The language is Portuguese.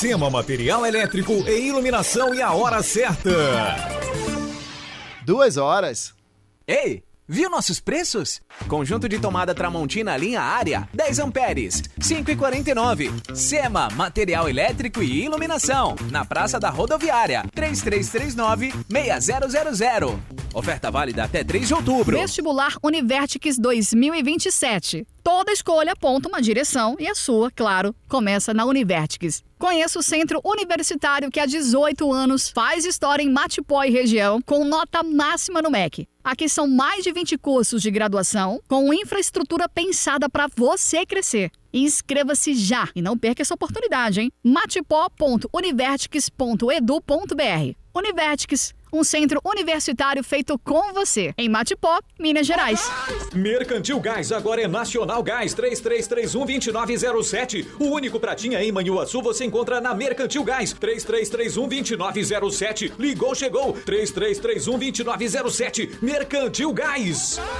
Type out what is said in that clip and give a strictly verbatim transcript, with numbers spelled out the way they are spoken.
Sema Material Elétrico e Iluminação e a hora certa. Duas horas. Ei, viu nossos preços? Conjunto de tomada Tramontina linha Área, dez amperes, cinco e quarenta e nove. Sema Material Elétrico e Iluminação, na Praça da Rodoviária, três três três nove, seis zero zero zero. Oferta válida até três de outubro. Vestibular Univertix dois mil e vinte e sete. Toda escolha aponta uma direção e a sua, claro, começa na Univertix. Conheça o centro universitário que há dezoito anos faz história em Matipó e região com nota máxima no M E C. Aqui são mais de vinte cursos de graduação com infraestrutura pensada para você crescer. Inscreva-se já e não perca essa oportunidade, hein? matipó ponto univertix ponto edu ponto br. Univertix, um centro universitário feito com você, em Matipó, Minas Gerais. Mercantil Gás, agora é Nacional Gás, três três três um, dois nove zero sete. O único pratinha em Manhuaçu você encontra na Mercantil Gás, três três três um, dois nove zero sete. Ligou, chegou, três três três um, dois nove zero sete. Mercantil Gás.